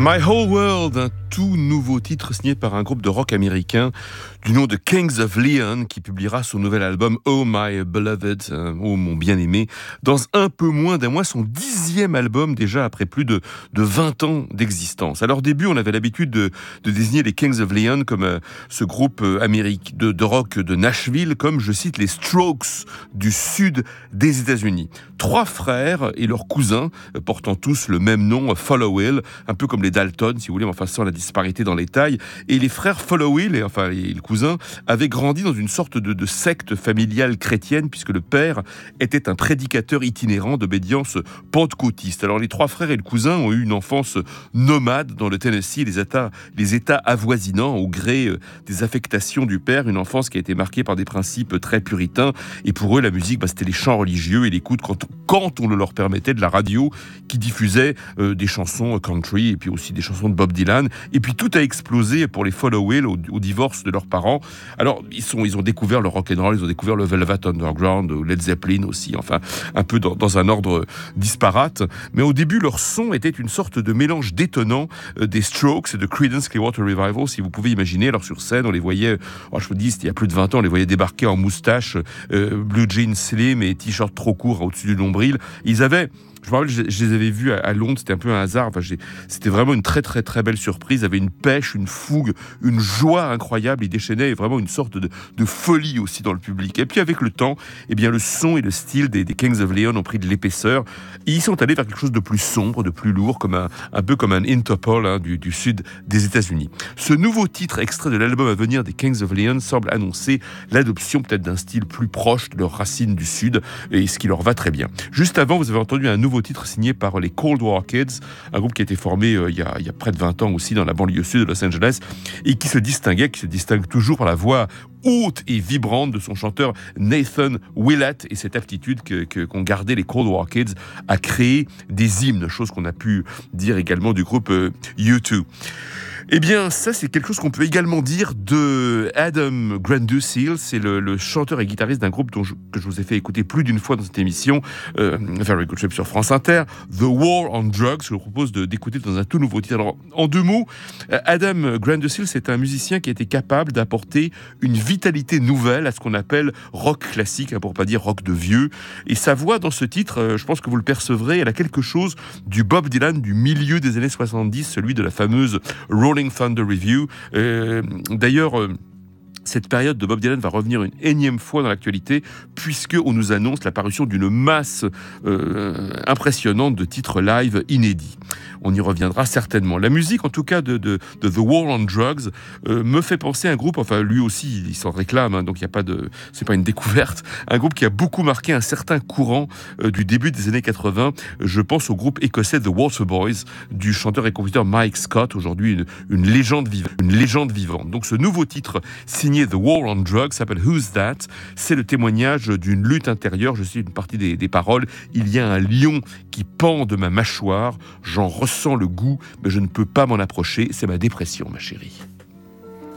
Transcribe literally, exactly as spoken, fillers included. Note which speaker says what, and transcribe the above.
Speaker 1: My Whole World, un tout nouveau titre signé par un groupe de rock américain du nom de Kings of Leon qui publiera son nouvel album Oh My Beloved, euh, Oh mon bien-aimé, dans un peu moins d'un mois, son dixième album déjà après plus de, de vingt ans d'existence. À leur début, on avait l'habitude de, de désigner les Kings of Leon comme euh, ce groupe euh, américain de, de rock de Nashville, comme, je cite, les Strokes du sud des États-Unis. Trois frères et leurs cousins, euh, portant tous le même nom, Followill, un peu comme les Dalton, si vous voulez, mais enfin sans la disparité dans les tailles. Et les frères Followill, et enfin les, les cousins, avaient grandi dans une sorte de, de secte familiale chrétienne, puisque le père était un prédicateur itinérant d'obédience pentecôtiste. Alors les trois frères et le cousin ont eu une enfance nomade dans le Tennessee et les États, les États avoisinants au gré des affectations du père, une enfance qui a été marquée par des principes très puritains. Et pour eux, la musique, bah, c'était les chants religieux et l'écoute quand, quand on le leur permettait de la radio qui diffusait euh, des chansons country et puis aussi des chansons de Bob Dylan. Et puis tout a explosé pour les Followill au, au divorce de leurs parents. Alors ils, sont, ils ont découvert le rock'n'roll, ils ont découvert le Velvet Underground, Led Zeppelin aussi, enfin un peu dans, dans un ordre disparate. Mais au début, leur son était une sorte de mélange détonnant euh, des Strokes et de Creedence Clearwater Revival, si vous pouvez imaginer. Alors sur scène, on les voyait, oh, je vous dis, il y a plus de vingt ans, on les voyait débarquer en moustache, euh, blue jeans slim et t-shirt trop court au-dessus du nombril. Ils avaient... Je me rappelle, je, je les avais vus à, à Londres, c'était un peu un hasard. Enfin, j'ai, c'était vraiment une très très très belle surprise. Ils avaient une pêche, une fougue, une joie incroyable. Ils déchaînaient vraiment une sorte de, de folie aussi dans le public. Et puis avec le temps, eh bien, le son et le style des, des Kings of Leon ont pris de l'épaisseur. Et ils sont allés vers quelque chose de plus sombre, de plus lourd, comme un, un peu comme un Interpol hein, du, du sud des États-Unis. Ce nouveau titre extrait de l'album à venir des Kings of Leon semble annoncer l'adoption peut-être d'un style plus proche de leurs racines du sud, et ce qui leur va très bien. Juste avant, vous avez entendu un nouveau titre signé par les Cold War Kids, un groupe qui a été formé euh, il, y a, il y a près de vingt ans aussi dans la banlieue sud de Los Angeles et qui se distinguait, qui se distingue toujours par la voix haute et vibrante de son chanteur Nathan Willett et cette aptitude que, que, qu'ont gardé les Cold War Kids à créer des hymnes, chose qu'on a pu dire également du groupe euh, U deux. Eh bien, ça, c'est quelque chose qu'on peut également dire de Adam Granduciel. C'est le, le chanteur et guitariste d'un groupe dont je, que je vous ai fait écouter plus d'une fois dans cette émission, euh, Very Good Shape sur France Inter, The War on Drugs. Je vous propose de, d'écouter dans un tout nouveau titre. Alors, en deux mots, Adam Granduciel, c'est un musicien qui a été capable d'apporter une vitalité nouvelle à ce qu'on appelle rock classique, hein, pour pas dire rock de vieux. Et sa voix dans ce titre, euh, je pense que vous le percevrez, elle a quelque chose du Bob Dylan du milieu des années soixante-dix, celui de la fameuse Rolling Thunder Review. Euh, d'ailleurs, euh, cette période de Bob Dylan va revenir une énième fois dans l'actualité puisque on nous annonce la parution d'une masse euh, impressionnante de titres live inédits. On y reviendra certainement. La musique, en tout cas, de, de, de The War on Drugs euh, me fait penser à un groupe, enfin lui aussi, il s'en réclame, hein, donc il y a pas de, c'est pas une découverte, un groupe qui a beaucoup marqué un certain courant euh, du début des années quatre-vingts. Je pense au groupe écossais The Waterboys du chanteur et compositeur Mike Scott, aujourd'hui une, une légende vivante, une légende vivante. Donc ce nouveau titre signé The War on Drugs s'appelle Who's That? C'est le témoignage d'une lutte intérieure. Je cite une partie des, des paroles. Il y a un lion qui pend de ma mâchoire. J'en ressens le goût, mais je ne peux pas m'en approcher. C'est ma dépression, ma chérie.